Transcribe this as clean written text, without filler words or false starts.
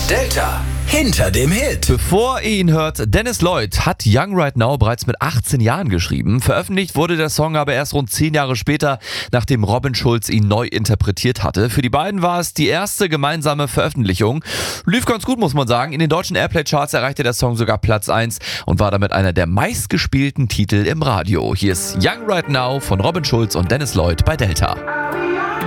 Delta hinter dem Hit. Bevor ihr ihn hört, Dennis Lloyd hat Young Right Now bereits mit 18 Jahren geschrieben. Veröffentlicht wurde der Song aber erst rund 10 Jahre später, nachdem Robin Schulz ihn neu interpretiert hatte. Für die beiden war es die erste gemeinsame Veröffentlichung. Lief ganz gut, muss man sagen. In den deutschen Airplay-Charts erreichte der Song sogar Platz 1 und war damit einer der meistgespielten Titel im Radio. Hier ist Young Right Now von Robin Schulz und Dennis Lloyd bei Delta.